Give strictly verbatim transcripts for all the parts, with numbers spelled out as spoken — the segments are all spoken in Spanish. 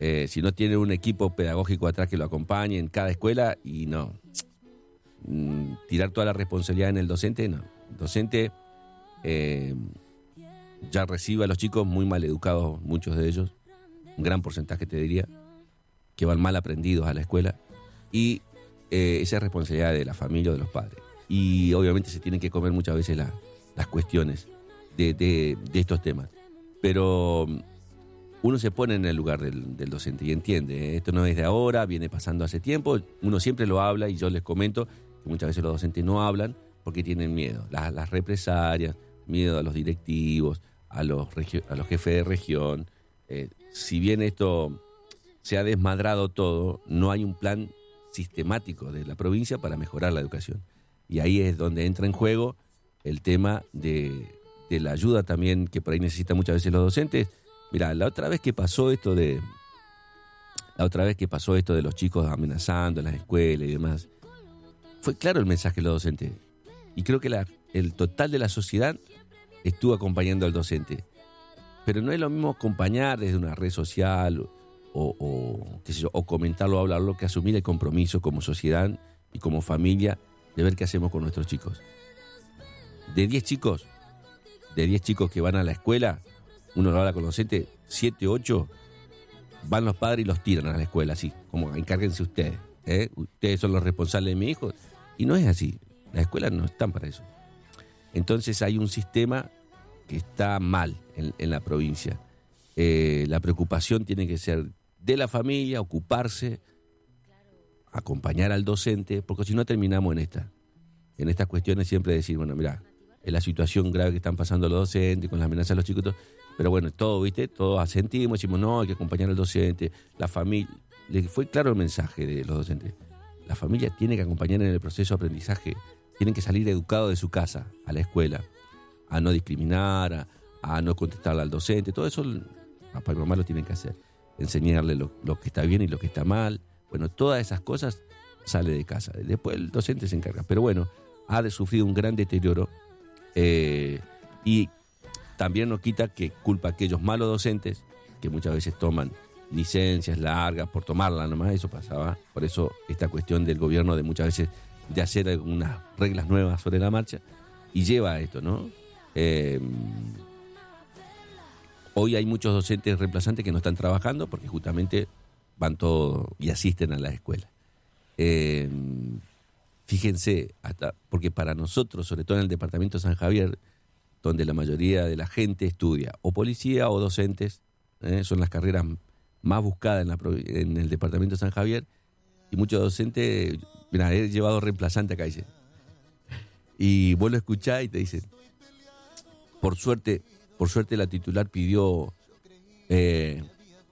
eh, si no tiene un equipo pedagógico atrás que lo acompañe en cada escuela, y no, mm, tirar toda la responsabilidad en el docente, no. El docente eh, ya recibe a los chicos muy mal educados, muchos de ellos, un gran porcentaje te diría, que van mal aprendidos a la escuela, y eh, esa es responsabilidad de la familia o de los padres. Y obviamente se tienen que comer muchas veces la, las cuestiones de, de, de estos temas. Pero uno se pone en el lugar del, del docente y entiende, ¿eh? Esto no es de ahora, viene pasando hace tiempo, uno siempre lo habla, y yo les comento que muchas veces los docentes no hablan porque tienen miedo, las, las represalias, miedo a los directivos, a los, regio, a los jefes de región. Eh, si bien esto se ha desmadrado todo, no hay un plan sistemático de la provincia para mejorar la educación. Y ahí es donde entra en juego el tema de, de la ayuda también que por ahí necesitan muchas veces los docentes. Mirá, la otra vez que pasó esto de la otra vez que pasó esto de los chicos amenazando en las escuelas y demás, fue claro el mensaje de los docentes. Y creo que la, el total de la sociedad estuvo acompañando al docente. Pero no es lo mismo acompañar desde una red social o, o, qué sé yo, o comentarlo, hablarlo, que asumir el compromiso como sociedad y como familia de ver qué hacemos con nuestros chicos. De diez chicos, de diez chicos que van a la escuela, uno lo habla con los docentes, siete, ocho, van los padres y los tiran a la escuela, así, como encárguense ustedes, ¿eh? Ustedes son los responsables de mi hijo. Y no es así, las escuelas no están para eso. Entonces hay un sistema que está mal en, en la provincia. Eh, la preocupación tiene que ser de la familia, ocuparse, acompañar al docente, porque si no terminamos en esta, en estas cuestiones siempre decir, bueno, mirá, es la situación grave que están pasando los docentes, con las amenazas de los chicos, pero bueno, todo, ¿viste? Todos asentimos, decimos, no, hay que acompañar al docente, la familia. Le fue claro el mensaje de los docentes. La familia tiene que acompañar en el proceso de aprendizaje, tienen que salir educados de su casa a la escuela, a no discriminar, a, a no contestarle al docente, todo eso papá y mamá lo tienen que hacer, enseñarle lo, lo que está bien y lo que está mal. Bueno, todas esas cosas sale de casa. Después el docente se encarga. Pero bueno, ha sufrido un gran deterioro eh, y también no quita que culpa a aquellos malos docentes que muchas veces toman licencias largas por tomarla nomás. Eso pasaba. Por eso esta cuestión del gobierno de muchas veces de hacer algunas reglas nuevas sobre la marcha y lleva a esto, ¿no? Eh, hoy hay muchos docentes reemplazantes que no están trabajando porque justamente van todos y asisten a la escuela. Eh, fíjense, hasta porque para nosotros, sobre todo en el departamento de San Javier, donde la mayoría de la gente estudia o policía o docentes, eh, son las carreras más buscadas en, la, en el departamento de San Javier, y muchos docentes, mira, he llevado reemplazante acá, dice, y vos lo escuchás y te dicen, por suerte, por suerte la titular pidió eh,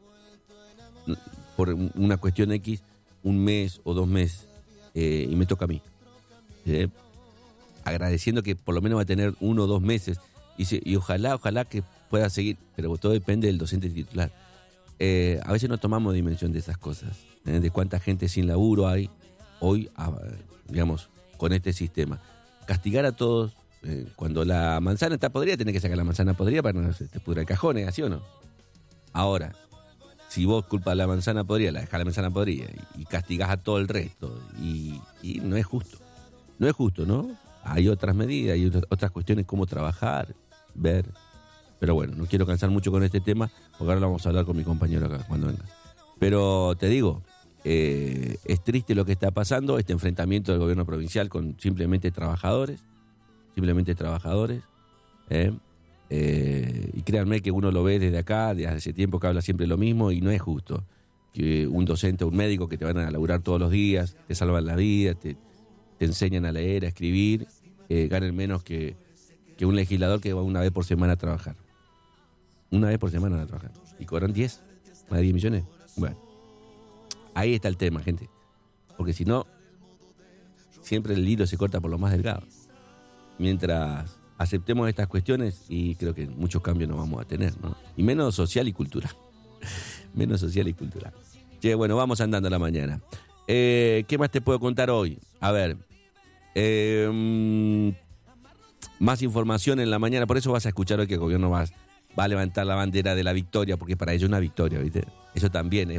por una cuestión X, un mes o dos meses, eh, y me toca a mí. ¿Eh? Agradeciendo que por lo menos va a tener uno o dos meses. Y, se, y ojalá, ojalá que pueda seguir, pero todo depende del docente titular. Eh, a veces no tomamos dimensión de esas cosas, ¿eh? De cuánta gente sin laburo hay hoy, a, digamos, con este sistema. Castigar a todos, eh, cuando la manzana está podrida, tenés que sacar la manzana podrida para que no se te pudra el cajón, ¿eh? ¿Así o no? Ahora, si vos culpas la manzana podrida, la dejás la manzana podrida y, y castigás a todo el resto, y, y no es justo. No es justo, ¿no? Hay otras medidas, hay otras cuestiones, cómo trabajar, ver. Pero bueno, no quiero cansar mucho con este tema, porque ahora lo vamos a hablar con mi compañero acá cuando venga. Pero te digo, eh, es triste lo que está pasando, este enfrentamiento del gobierno provincial con simplemente trabajadores, simplemente trabajadores, ¿eh? Eh, y créanme que uno lo ve desde acá, desde hace tiempo que habla siempre lo mismo, y no es justo que un docente, un médico que te van a laburar todos los días, te salvan la vida, te, te enseñan a leer, a escribir, eh, ganen menos que, que un legislador que va una vez por semana a trabajar. Una vez por semana a trabajar. Y cobran diez, más de diez millones. Bueno, ahí está el tema, gente. Porque si no, siempre el hilo se corta por lo más delgado. Mientras aceptemos estas cuestiones, y creo que muchos cambios no vamos a tener, ¿no? Y menos social y cultural. Menos social y cultural. Che, bueno, vamos andando a la mañana. Eh, ¿Qué más te puedo contar hoy? A ver, eh, más información en la mañana. Por eso vas a escuchar hoy que el gobierno va, va a levantar la bandera de la victoria, porque para ellos es una victoria, ¿viste? Eso también es